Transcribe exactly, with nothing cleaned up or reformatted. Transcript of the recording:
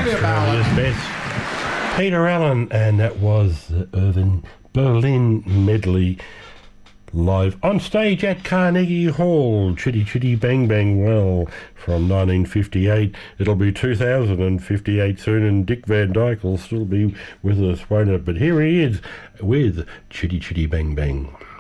me a ballad. Best. Peter Allen, and that was the Irving Berlin medley live on stage at Carnegie Hall. Chitty Chitty Bang Bang Well from nineteen fifty-eight. It'll be two thousand fifty-eight soon, and Dick Van Dyke will still be with us, won't it? But here he is with Chitty Chitty Bang Bang.